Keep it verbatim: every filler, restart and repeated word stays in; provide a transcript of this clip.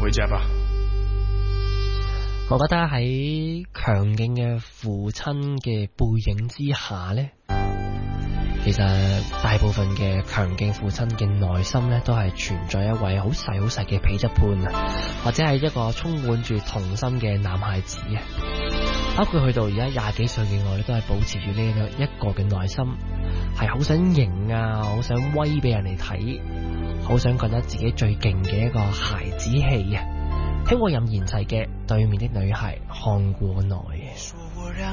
女仔吧。 我覺得喺強勁嘅父親嘅背影之下呢，其實大部分嘅強勁父親嘅內心呢，都係存在一位好細好細嘅彼得潘啊，或者係一個充滿住童心嘅男孩子啊。包括去到而家廿幾歲嘅我咧，都係保持住呢一個嘅內心，係好想型啊，好想威俾人哋睇，好想覺得自己最勁嘅一個孩子氣啊！聽過任賢齊嘅《對面的女孩看過來》。